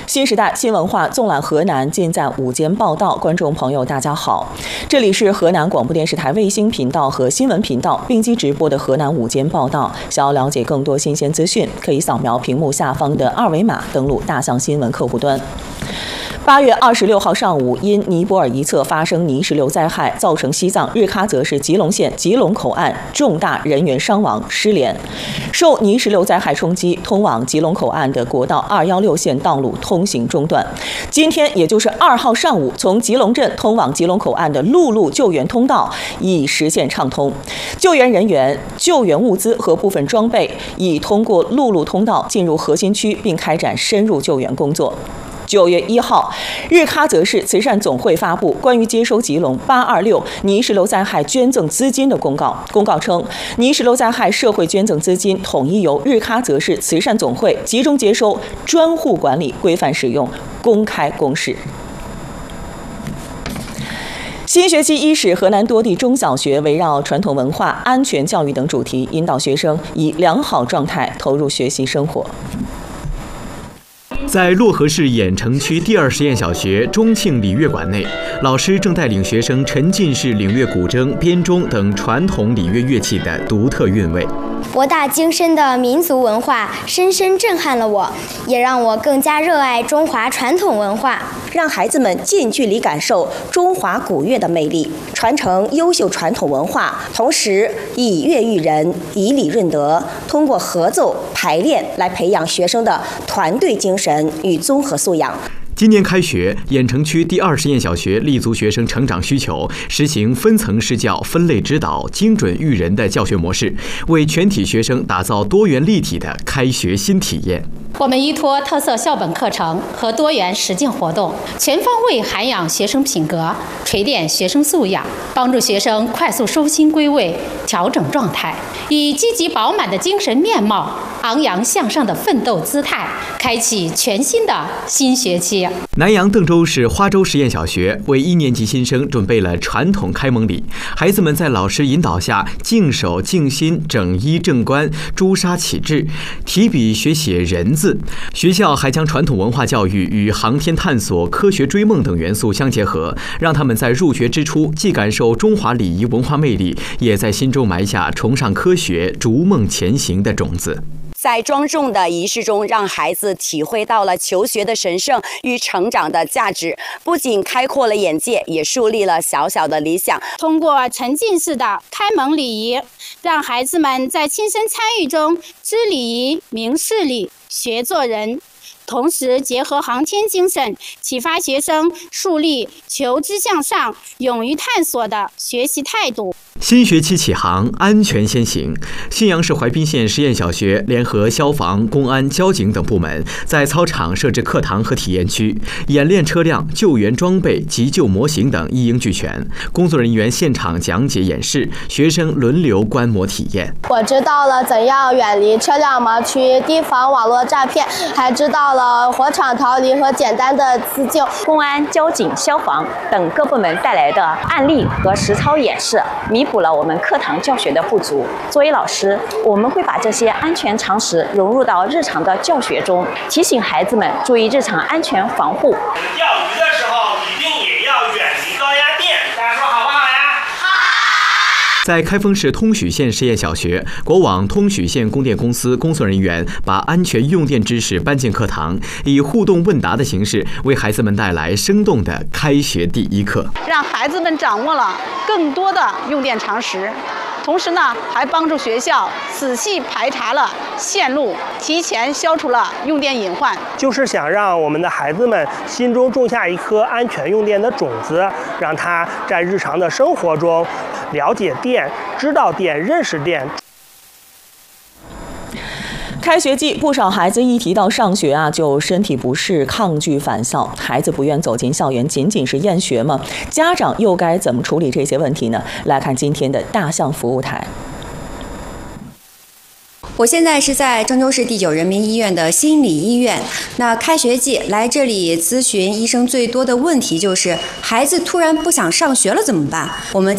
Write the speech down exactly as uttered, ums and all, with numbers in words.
新时代新文化纵览河南，尽在午间报道。观众朋友，大家好，这里是河南广播电视台卫星频道和新闻频道并机直播的河南午间报道。想要了解更多新鲜资讯，可以扫描屏幕下方的二维码，登录大象新闻客户端。八月二十六号上午，因尼泊尔一侧发生泥石流灾害，造成西藏日喀则市吉隆县吉隆口岸重大人员伤亡失联。受泥石流灾害冲击，通往吉隆口岸的国道二一六线道路通行中断。今天，也就是二号上午，从吉隆镇通往吉隆口岸的陆路救援通道已实现畅通，救援人员、救援物资和部分装备已通过陆路通道进入核心区，并开展深入救援工作。九月一号，日喀则市慈善总会发布关于接收吉隆八二六泥石流灾害捐赠资金的公告。公告称，泥石流灾害社会捐赠资金统一由日喀则市慈善总会集中接收、专户管理、规范使用、公开公示。新学期伊始，河南多地中小学围绕传统文化、安全教育等主题，引导学生以良好状态投入学习生活。 在漯河市郾城区第二实验小学中庆礼乐馆内，老师正带领学生沉浸式领略古筝、编钟等传统礼乐乐器的独特韵味。 博大精深的民族文化深深震撼了我，也让我更加热爱中华传统文化， 让孩子们近距离感受中华古乐的魅力，传承优秀传统文化，同时以乐育人，以礼润德，通过合奏排练来培养学生的团队精神与综合素养。 今年开学，郾城区第二实验小学立足学生成长需求，实行分层施教、分类指导、精准育人的教学模式，为全体学生打造多元立体的开学新体验。 我们依托特色校本课程和多元实践活动，全方位涵养学生品格，锤炼学生素养，帮助学生快速收心归位、调整状态，以积极饱满的精神面貌、昂扬向上的奋斗姿态，开启全新的新学期。 南阳邓州市花洲实验小学为一年级新生准备了传统开蒙礼，孩子们在老师引导下净手净心、整衣正冠、朱砂起制，提笔学写人字。学校还将传统文化教育与航天探索、科学追梦等元素相结合，让他们在入学之初既感受中华礼仪文化魅力，也在心中埋下崇尚科学、逐梦前行的种子。 在庄重的仪式中，让孩子体会到了求学的神圣与成长的价值，不仅开阔了眼界，也树立了小小的理想。 通过沉浸式的开蒙礼仪，让孩子们在亲身参与中知礼仪、明事理、学做人，同时结合航天精神，启发学生树立求知向上、勇于探索的学习态度。 新学期起航，安全先行。信阳市淮滨县实验小学联合消防、公安、交警等部门，在操场设置课堂和体验区，演练车辆、救援装备、急救模型等一应俱全。工作人员现场讲解演示，学生轮流观摩体验。 我知道了怎样远离车辆盲区，提防网络诈骗，还知道了火场逃离和简单的自救。 公安、交警、消防等各部门带来的案例和实操演示，弥补了我们课堂教学的不足。作为老师，我们会把这些安全常识融入到日常的教学中，提醒孩子们注意日常安全防护。 钓鱼的时候一定也要远离高压电，大家说好不好呀？好！ 在开封市通许县实验小学，国网通许县供电公司工作人员把安全用电知识搬进课堂，以互动问答的形式，为孩子们带来生动的开学第一课， 让孩子们掌握了更多的用电常识。同时呢，还帮助学校仔细排查了线路，提前消除了用电隐患。 就是想让我们的孩子们心中种下一颗安全用电的种子，让他在日常的生活中了解电、知道电、认识电。 开学季，不少孩子一提到上学啊，就身体不适，抗拒返校。孩子不愿走进校园，仅仅是厌学吗？家长又该怎么处理这些问题呢？来看今天的大象服务台。 我现在是在郑州市第九人民医院的心理医院。那开学季来这里咨询医生最多的问题就是，孩子突然不想上学了怎么办？我们